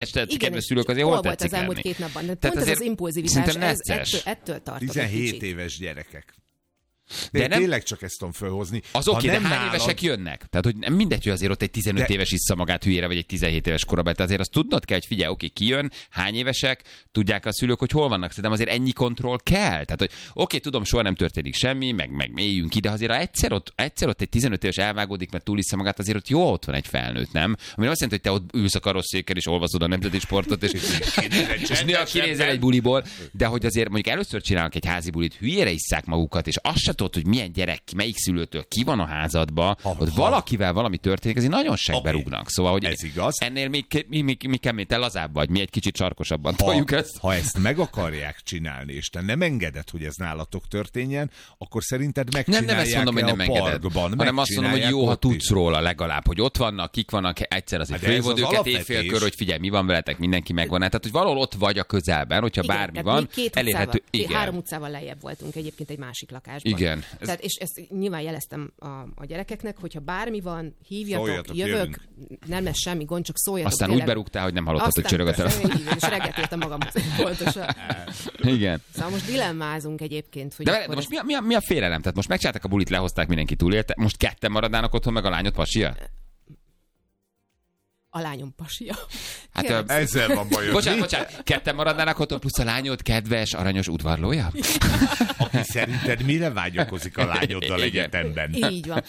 a kedves szülők azért hol tetszik az elmúlt 2 napban. De pont ez az impulzivitás, ettől tartok. 17 éves gyerekek. De tényleg csak ezt tudom fölhozni. Az oké, de hány évesek jönnek? Tehát, hogy nem mindegy, hogy azért ott egy 15 éves issza magát hülyére, vagy egy 17 éves korabeli. Tehát azért azt tudnod kell, hogy figyelj, oké, ki jön, hány évesek, tudják a szülők, hogy hol vannak. Szerintem azért ennyi kontroll kell. Tehát, hogy oké, tudom, soha nem történik semmi, meg éljünk ki, de azért ha egyszer ott egy 15 éves elvágódik, mert túlissza magát, azért ott jó, ott van egy felnőtt, nem? Ami nem azt jelenti, hogy te ott ülsz a karosszéken és olvasod a nemzeti sportot, és néha kinézel egy buliból, de hogy azért mondjuk először csinálnak egy házi bulit, hülyére isszák magukat, és azt se tudod, hogy milyen gyerek, melyik szülőtől ki van a házadba, hogy valakivel valami történik, azért nagyon segbe rúgnak. Szóval, hogy ez igaz. Ennél még kemény, te lazább vagy, mi egy kicsit sarkosabban toljuk ezt. Ha ezt meg akarják csinálni, és te nem engeded, hogy ez nálatok történjen, akkor szerinted megcsinálják nem ezt mondom, hogy nem engeded, hanem azt mondom, hogy jó, ha tudsz róla legalább, hogy ott vannak, kik vannak, egyszer azért fölhívod őket éjfélkor, hogy figyelj, mi van veletek, mindenki megvan. Tehát, hogy valahol ott vagy a közelben, hogyha bármi van, elérhető. 3 utcával lejjebb voltunk egyébként egy másik lakásban. Igen. Tehát, és ezt nyilván jeleztem a gyerekeknek, hogyha bármi van, hívjatok, jövök, nem lesz semmi gond, csak szóljatok. Aztán úgy berúgtál, hogy nem hallottad, hogy csörög a telefon. És reggelt értem magamhoz. Pontosan. Igen. Szóval most dilemmázunk egyébként. Hogy de most mi a félelem? Tehát most megcsinálták a bulit, lehozták, mindenki túlélte, most ketten maradnának otthon, meg a lányod pasia? A lányom pasia. Hát ezzel van bajod. Bocsánat, ketten maradnának otthon, plusz a lányod kedves, aranyos udvarlója? Aki szerinted mire vágyakozik a lányoddal egyetemben? Így van.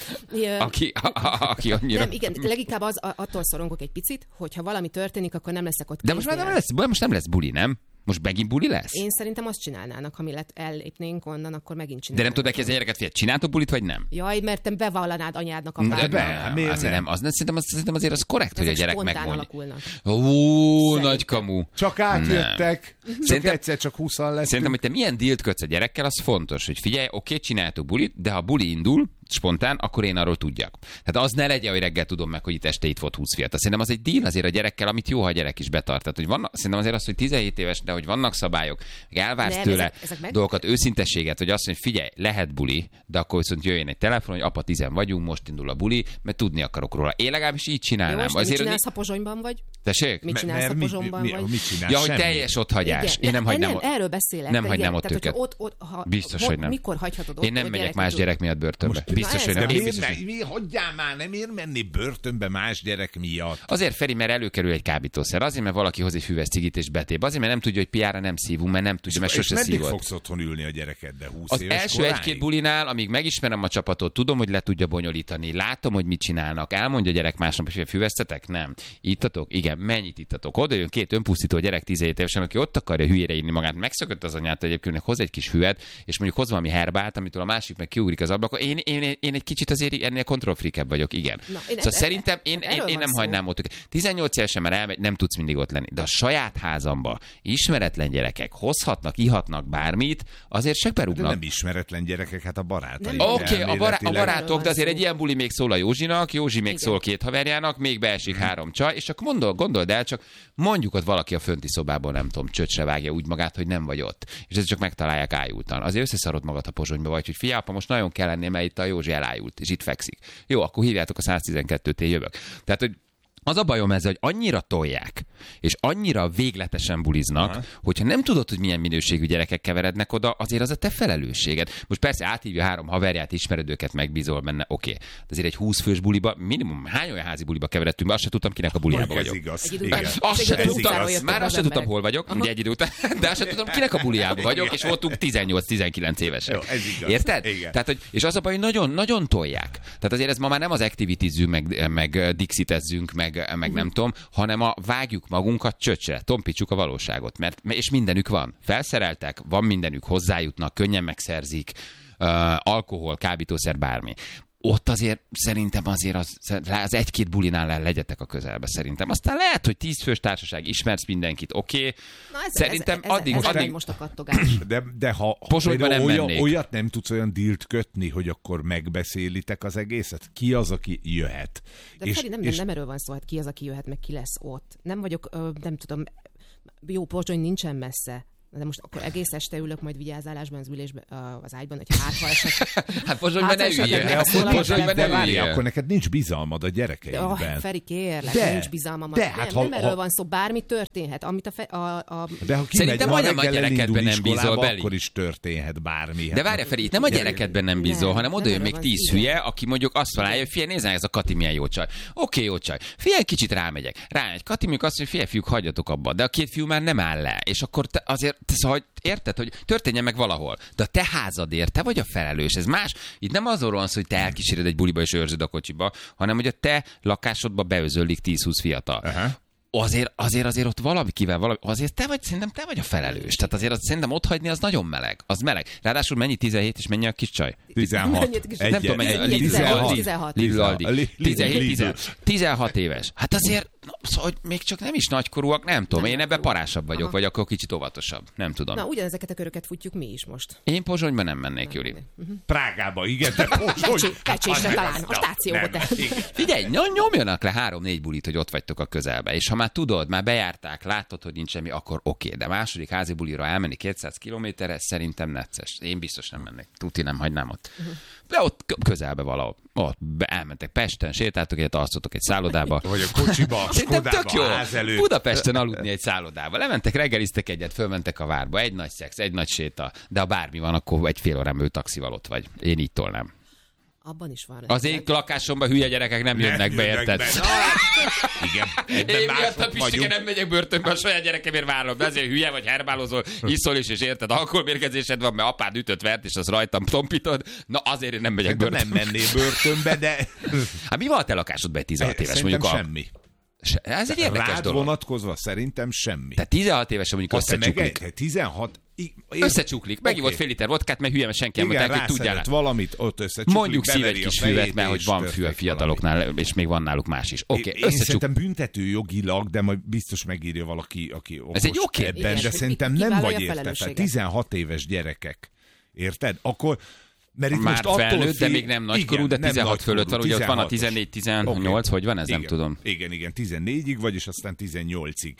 Aki annyira... Nem, igen, leginkább attól szorongok egy picit, hogyha valami történik, akkor nem leszek ott. De most már nem lesz buli, nem? Most megint buli lesz? Én szerintem azt csinálnának, ha mi ellépnénk onnan, akkor megint csinálnának. De nem tudod megkérdezni a gyereket, figyelj, csináltok bulit, vagy nem? Jaj, mert te bevallanád anyádnak a párnál. Szerintem azért az korrekt, hogy a gyerek megmondja. Nagy kamu. Csak átjöttek, egyszer csak 20-an lesz. Szerintem, hogy te milyen dílt kötsz a gyerekkel, az fontos, hogy figyelj, oké, csináljátok bulit, de ha buli indul, spontán, akkor én arról tudjak. Tehát az ne legyen, hogy reggel tudom meg, hogy itt este itt volt 20 fiatal. Szerintem az egy díl azért a gyerekkel, amit jó, ha a gyerek is betart. Tehát, hogy vannak, szerintem azért az, hogy 17 éves, de hogy vannak szabályok, elvársz tőle dolgokat, őszintességet, hogy azt mondja, figyelj, lehet buli, de akkor viszont jöjjön egy telefon, hogy apa 10 vagyunk, most indul a buli, mert tudni akarok róla. Én legalábbis így csinálnám. Jó, mit csinálsz, ha Pozsonyban vagy? Tessék? Mit csinálsz, ha Pozsonyban vagy? Mit csinálsz? Ja, hogy teljes otthagyás. Én nem hagynám. Erről beszélek. Nem hagynám ott őket. Biztos, hogy nem. Mikor hagyhatod ott? Én nem megyek más gyerek miatt börtönbe. Biztos, hogy nem. Mi hagyjál már, nem ér menni börtönbe más gyerek miatt? Azért, Feri, mert előkerül egy kábítószer. Azért, mert valaki hoz egy füves cigit és betép. Azért, mert nem tudja, hogy piára nem szívunk, mert nem tudja, mert sose szívott. És meddig fogsz otthon ülni a gyerekeddel 20 az éves első koráig? 1-2 bulinál, amíg megismerem a csapatot, tudom, hogy le tudja bonyolítani, látom, hogy mit csinálnak. Elmondja a gyerek másnap, hogy füvesztetek? Nem. Ittatok? Igen. Mennyit ittatok? Oda jön 2 önpusztító gyerek 17 évesen, aki ott akarja hülyére inni magát. Megszökött az anyát egyébként, hoz egy kis füvet, és mondjuk hoz valami herbát, amitől a másik meg kiugrik az ablakon. Én egy kicsit azért ennél kontrollfreakebb vagyok, igen. Szóval szerintem én nem hagynám ott őket. 18 évesen már elmegy, nem tudsz mindig ott lenni. De a saját házamba ismeretlen gyerekek hozhatnak, ihatnak bármit, azért segbe rúgnak. De nem ismeretlen gyerekek, hát a barátai. Oké, a barátok, de azért egy ilyen buli még szól a Józsinak, Józsi még szól 2 haverjának, még beesik 3 csaj, és akkor gondold el, csak mondjuk ott valaki a fönti szobában, nem tudom, csöcsre vágja úgy magát, hogy nem vagy ott. És ezt csak megtalálják ájultan. Azért összeszarod magad, ha Pozsonyba vagy, hogy figyelj, apa, most nagyon kell lenni, mert itt a Józsi elájult, és itt fekszik. Jó, akkor hívjátok a 112-t, én jövök. Tehát, hogy az a bajom ezzel, hogy annyira tolják, és annyira végletesen buliznak, hogyha nem tudod, hogy milyen minőségű gyerekek keverednek oda, azért az a te felelősséged. Most persze áthívja 3 haverját, ismered őket, megbízol benne, oké. De azért egy 20 fős buliba, minimum hány olyan házi buliba keveredtünk, azt se tudtam, kinek a buliába vagyok. Azt se tudtam, már azt se tudtam, hol vagyok, ugye egy idő után, de azt se tudtam, kinek a buliába vagyok, és voltunk 18-19 évesek. Jó, ez igaz. Érted? Tehát, hogy, és az a baj, hogy nagyon tolják. Tehát azért ez ma már nem az activitizzünk, meg dixitezzünk, meg nem tudom, hanem a vágjuk magunkat csöcsre, tompítsuk a valóságot, és mindenük van. Felszereltek, van mindenük, hozzájutnak, könnyen megszerzik, alkohol, kábítószer, bármi. Ott azért szerintem azért az 1-2 bulinál legyetek a közelbe szerintem. Aztán lehet, hogy 10 fős társaság, ismersz mindenkit, oké. Szerintem addig... most a kattogás. De ha olyat nem tudsz olyan dílt kötni, hogy akkor megbeszélitek az egészet? Ki az, aki jöhet? De Feri, nem erről van szó, hát ki az, aki jöhet, meg ki lesz ott. Nem vagyok, nem tudom, jó, Pozsony nincsen messze. De most akkor egész este ülök majd vigyázálásban az ülésben, az ágyban, hogy hátha esek. Hát Pozsonyban ne üljél. De várj, akkor neked nincs bizalmad a gyerekeidben. Feri, kérlek, nincs bizalmam. Nem erről van szó, bármi történhet. De ha szerintem nem a gyerekedben nem bízol, Beli. Akkor is történhet bármi. De várj, Feri, itt nem a gyerekedben nem bízol, hanem oda jön még 10 hülye, aki mondjuk azt találja, hogy figyelj, nézd meg, ez a Kati milyen jó csaj. Oké, jó csaj. Figyelj, kicsit rámegy, Kati mondjuk azt, hogy figyelj, fiúk, hagyjatok abba. De a két fiú már nem áll le. És akkor azért, szóval, érted, hogy történjen meg valahol. De a te házadért, te vagy a felelős. Ez más. Itt nem azról van szó, hogy te elkíséred egy buliba és őrzöd a kocsiba, hanem hogy a te lakásodba beözöllik 10-20 fiatal. Azért ott azért szerintem te vagy a felelős. Tehát azért szerintem ott hagyni az nagyon meleg. Az meleg. Ráadásul mennyi 17 és mennyi a kis csaj? 16. Nem tudom, mennyi. 16 éves. Hát azért, szóval, még csak nem is nagykorúak, nem tudom. Én ebben parásabb vagyok, vagy akkor kicsit óvatosabb. Nem tudom. Na, ugyanezeket a köröket futjuk mi is most. Én Pozsonyban nem mennék, Juli. Prágába, igen, te Pozsony. Kecsésre talán, a stációba. Figyelj, nyomjanak le 3-4 bulit, hogy ott vagytok a közelbe. És ha már tudod, már bejárták, látod, hogy nincs semmi, akkor oké. De második házi bulira elmenni 200 kilométerre, szerintem necces. Én biztos nem mennék. Tuti nem hagynám ott. De ott közelbe valahol. Ott elmentek Pesten, sétáltok egyet, alszotok egy szállodába. Vagy a kocsiba, a Skodába, ház előtt. Budapesten aludni egy szállodába. Lementek, reggeliztek egyet, fölmentek a várba. Egy nagy szex, egy nagy séta. De ha bármi van, akkor egy fél órán taxival ott vagy. Én így tolnám. Abban is van. Az én lakásomban hülye gyerekek nem jönnek be, érted? Igen. Én miatt a Pistike nem megyek börtönbe, a saját gyerekemért vállalom, de azért hülye vagy, herbálozol, iszol is, és érted, alkoholmérgezésed van, mert apád ütött vert, és az rajtam tompítod. Na azért én nem megyek börtönbe. Nem mennél börtönbe, de... Hát mi van a te lakásodban egy 16 éves? Szerintem semmi. Ez egy érdekes Rád dolog. vonatkozva szerintem semmi. Tehát 16 évesen mondjuk összecsuklik. 16... Összecsuklik. Megivott fél liter vodkát, mert hülye, mert senki nem mondták, hogy tudjál. Valamit ott összecsuklik. Mondjuk szív egy kis füvet, mert hogy van fű a fiataloknál, és még van náluk más is. Oké, én szerintem büntető jogilag, de majd biztos megírja valaki, aki okos ez egy jó ebben, de szerintem nem vagy érted. 16 éves gyerekek. Érted? Akkor... Mert itt már most felnőtt, de még nem nagykorú, de 16 fölött van, ugye ott van a 14-18, hogy van ez, igen, nem tudom. Igen, 14-ig vagy, és aztán 18-ig.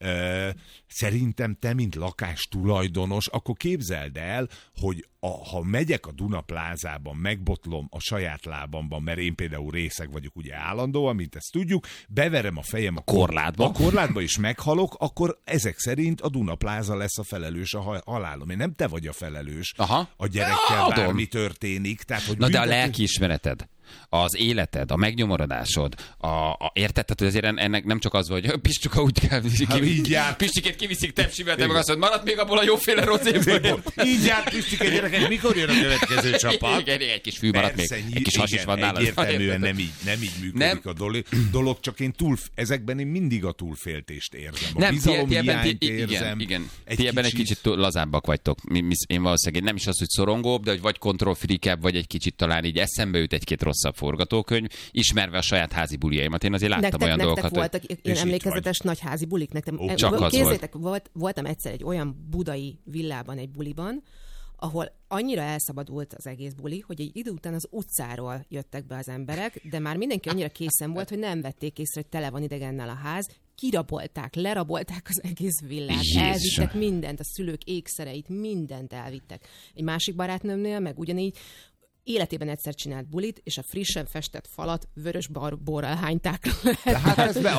Szerintem te, mint lakástulajdonos, akkor képzeld el, hogy ha megyek a Duna plázában, megbotlom a saját lábamban, mert én például részeg vagyok ugye állandóan, mint ezt tudjuk, beverem a fejem a korlátba és meghalok, akkor ezek szerint a Duna pláza lesz a felelős a halálom. Én nem te vagy a felelős a gyerekkel, bármi történik. Tehát, hogy de a lelkiismereted, az életed, a megnyomorodásod, érted? Tehát azért ennek nem csak az, hogy Pistuka úgy kell Pistikét kiviszik tepsivel, de meg azt mondod, maradt még abból a jóféle rozéből. Így jár Pistike gyerekek, mikor jön a következő csapat? Igen, egy kis fű maradt még, egy kis has is van nálad. Egyértelműen nem így működik a dolog, csak én ezekben én mindig a túlféltést érzem. A bizalomhiányt érzem. Igen. Ti ebben egy kicsit lazábbak vagytok. Én valószínűleg nem is az, hogy szorongóbb, de hogy vagy kontrollfrikebb, vagy egy kicsit talán így eszembe jut egy-két rosszabb forgatókönyv, ismerve a saját házi buliaimat. Én azért láttam olyan dolgokat. Voltak ilyen emlékezetes nagy házi bulik? Képzeljétek, voltam egyszer egy olyan budai villában, egy buliban, ahol annyira elszabadult az egész buli, hogy egy idő után az utcáról jöttek be az emberek, de már mindenki annyira készen volt, hogy nem vették észre, hogy tele van idegennel a ház, kirabolták, lerabolták az egész villát, elvittek mindent, a szülők ékszereit, mindent elvittek. Egy másik barátnőmnél meg ugyanígy életében egyszer csinált bulit, és a frissen festett falat vörös borral hányták. Hát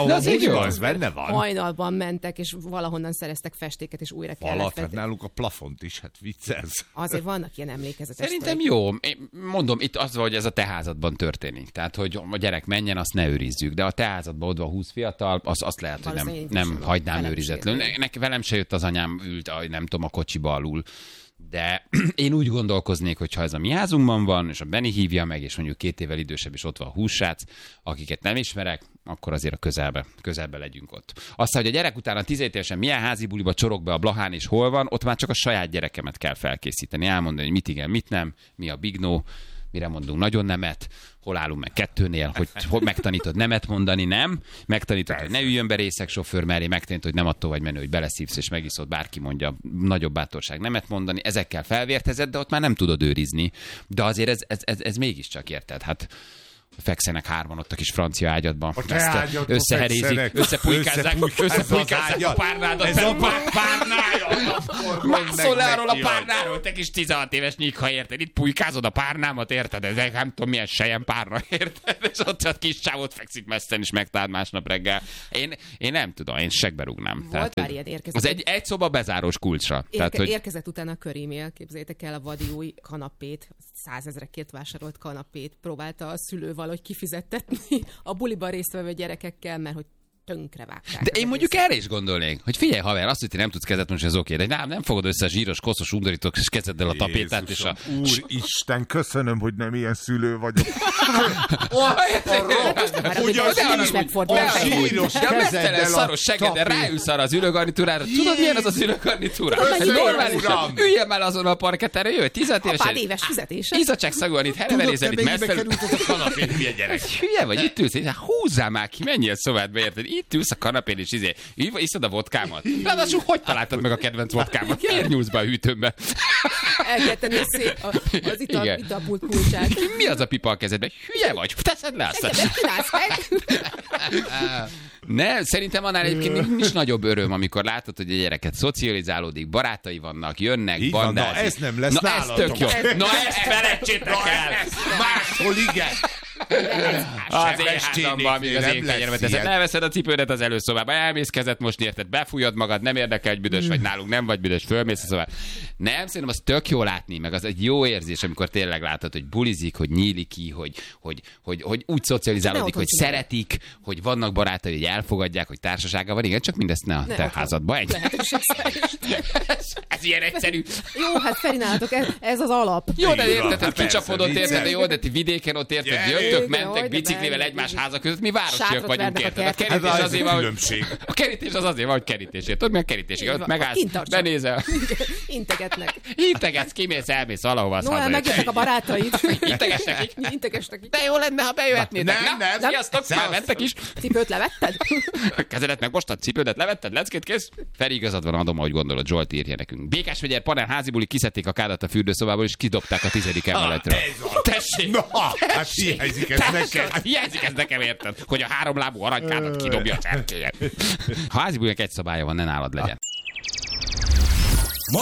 ez benne van. Hajnalban mentek, és valahonnan szereztek festéket, és újra kellett falat, hát náluk a plafont is, hát viccelsz. Azért vannak ilyen emlékezetes. Szerintem jó. Én mondom, itt az, hogy ez a te házadban történik. Tehát, hogy a gyerek menjen, azt ne őrizzük. De a te házadban ott van 20 fiatal, azt lehet, hogy nem hagynám őrizetlenül. Velem se jött az anyám, ült, nem tudom, a kocsiba alul. De én úgy gondolkoznék, hogy ha ez a mi házunkban van, és a Benni hívja meg, és mondjuk 2 évvel idősebb, és ott van a hússrác, akiket nem ismerek, akkor azért a közelbe legyünk ott. Aztán, hogy a gyerek utána 17 évesen milyen házi buliba csorog be a Blahán, és hol van, ott már csak a saját gyerekemet kell felkészíteni, elmondani, hogy mit igen, mit nem, mi a big no, mire mondunk nagyon nemet, hol állunk meg 2-nél, hogy megtanítod nemet mondani, nem? Megtanítod, hogy ne üljön be részeg sofőr mellé, megtanítod, hogy nem attól vagy menő, hogy beleszívsz és megiszod, bárki mondja, nagyobb bátorság nemet mondani, ezekkel felvértezed, de ott már nem tudod őrizni. De azért ez mégiscsak, érted? Hát fekszenek hárman ott a kis francia ágyadban. A te ágyadban összeherézik, összepújkázzák a párnádat. Ez a párnája! Mászol le arról a párnáról, te kis 16 éves nyíkha, érted? Itt pulykázod a párnámat, érted? Ez nem tudom milyen sejem párna, érted? És ott a kis csávot fekszik messzen, és megtalált másnap reggel. Én nem tudom, én segbe rúgnám. Volt pár ilyen érkezett. Az egy szoba bezárós kulcsra. Érkezett utána a körémél, képzeljétek el, a vadi új kanapét, 100 000-ekért vásárolt kanapét próbálta a szülő valahogy kifizettetni a buliban résztvevő gyerekekkel, mert hogy tönkre vágták. De én mondjuk erre is gondolnék, hogy figyelj haver, azt, hogy te nem tudsz kezet most, ez oké, de nem fogod össze a zsíros, koszos undorítók, és kezeddel a tapétát, és a... Úristen, köszönöm, hogy nem ilyen szülő vagyok. Nem is megfordul. De a mesztelen szaros seggeden ráülsz arra az ülőgarnitúrára. Tudod, milyen az ülőgarnitúra? Ez normálisan. Üljél már azon a parketterre, jöjj, 16 évesen. Apád éves fizetése. Izacság szagúan itt hereverézel, itt mesztelen. Hülye vagy, itt ülsz, húzzál már ki, menjél a szobádba, érted? Itt ülsz a kanapén, és iszod a vodkámat. Ráadásul hogy találtad meg a kedvenc vodkámat? Miért nyúlsz be a hűtőmbe? El kell tenni az italpult kulcsát. Mi az a pipa a kezedben? Hülye vagy? Teszed le azt. Ne, szerintem annál egyébként nincs nagyobb öröm, amikor látod, hogy a gyereket szocializálódik, barátai vannak, jönnek, így bandázik. Van, na ez nem lesz nálatok. Ez tök jó. Na ezt felejtsétek el. Máshol igen. Az én házamban, amíg az én kegyelmet teszed. Elveszed a cipődet az előszobába, elmész kezet mosni, érted, befújod magad, nem érdekel, hogy büdös vagy nálunk, nem vagy büdös, fölmész a szobába. Nem, szerintem az tök jó látni, meg az egy jó érzés, amikor tényleg látod, hogy bulizik, hogy nyílik ki, hogy úgy szocializálódik, hogy szeretik, hogy vannak barátai, hogy elfogadják, hogy társasága van. Igen, csak mindezt ne a te házadba. Ez ilyen egyszerű. Jó, hát Feri, nálatok, ez az alap. Jó, de érted, kicsapodott, érted, jó, de ti vidéken ott érted, jöttök, mentek biciklivel egymás háza között, mi városiak vagyunk, érted. A kerítés az azért van, hogy kerítésért. Tudod, mi a kerítés? Ott megállsz, benézel. Integetsz, kimész, elmész valahova. No, megjöttek a barátaid. Integes nekik. De jó lenne, ha bejöhetnétek. Nem. Sziasztok, már mentek is. Cipőt levetted? Kezedet megmostad, cipődet levetted, leckét, kész. Feri, igazad van, adom, ahogy gondolod. Zsolt írja nekünk. Békásmegyer panel házibuli, kiszedték a kádat a fürdőszobából, és kidobták a 10. emeletről. Tessék! Hát hiányzik ez nekem. Hiányzik ez nekem, érted? Hogy a 3 lábú aranykádat kidobja a cserkélyet. Ha házibulinak egy szabálya van, ne nálad legyen.